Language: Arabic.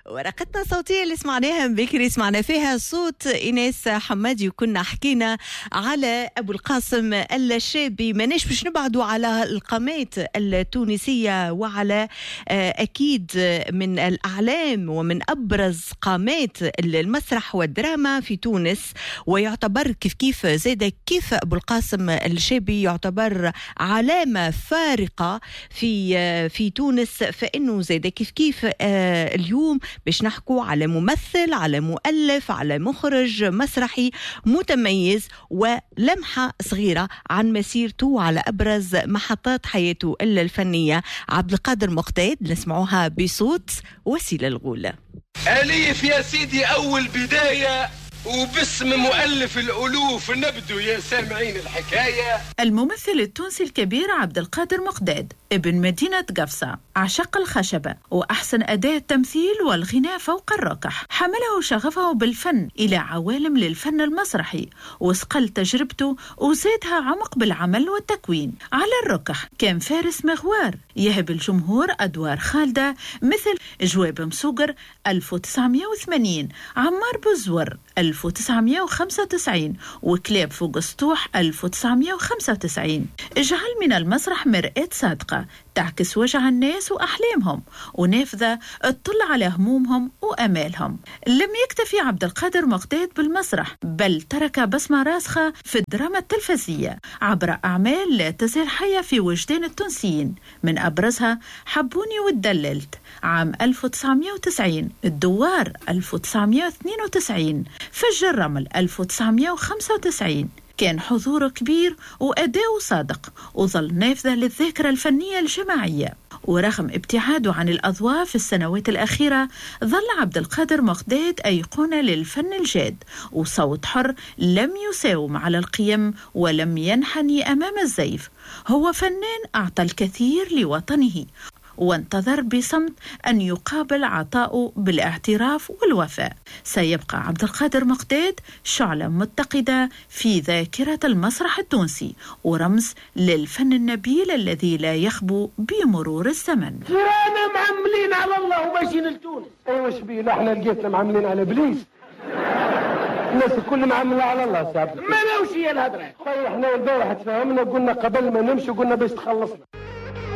ورقتنا الصوتية اللي سمعناها بكري سمعنا فيها صوت إيناس حمادي، وكنا حكينا على أبو القاسم الشابي. ماناش باش نبعدوا على القامات التونسية وعلى أكيد من الأعلام ومن أبرز قامات المسرح والدراما في تونس، ويعتبر كيف زاد كيف أبو القاسم الشابي يعتبر علامة فارقة في تونس. فإنه زاد كيف اليوم باش نحكوا على ممثل، على مؤلف، على مخرج مسرحي متميز، ولمحة صغيرة عن مسيرته وعلى أبرز محطات حياته الفنية. عبد القادر مقداد نسمعوها بصوت وسيلة الغولة. أليف يا سيدي أول بداية وباسم مؤلف الألوف نبدو يا سامعين الحكاية. الممثل التونسي الكبير عبد القادر مقداد ابن مدينة قفصة، عشق الخشبة وأحسن أداة التمثيل والغناء فوق الركح. حمله شغفه بالفن إلى عوالم للفن المسرحي، وصقل تجربته وزادها عمق بالعمل والتكوين. على الركح كان فارس مغوار يهب الجمهور أدوار خالدة مثل جواب مسوقر 1980، عمار بوزور 1995، وكلاب فوق السطوح 1995. اجعل من المسرح مرآة صادقة تعكس وجع الناس وأحلامهم، ونافذة تطل على همومهم وأمالهم. لم يكتفي عبد القادر مقداد بالمسرح، بل ترك بصمة راسخة في الدراما التلفزية عبر أعمال لا تزال حية في وجدان التونسيين، من أبرزها حبوني واتدللت عام 1990، الدوار 1992، فجر الرمل 1995. كان حضوره كبير وأداؤه صادق، وظل نافذة للذاكرة الفنية الجماعية. ورغم ابتعاده عن الأضواء في السنوات الأخيرة، ظل عبد القادر مقداد أيقونة للفن الجاد، وصوت حر لم يساوم على القيم ولم ينحني أمام الزيف. هو فنان أعطى الكثير لوطنه، وانتظر بصمت أن يقابل عطاؤه بالاعتراف والوفاء. سيبقى عبد القادر مقداد شعلة متقدة في ذاكرة المسرح التونسي، ورمز للفن النبيل الذي لا يخبو بمرور الزمن. رانا معملين على الله وماشيين لتونس. ايوه شبيه احنا لقيتنا معملين على ابليس. الناس الكل معملة على الله سابق. ما لوش هي الهدرة. طيب احنا البارح تفاهمنا، قلنا قبل ما نمشي قلنا باش تخلصنا.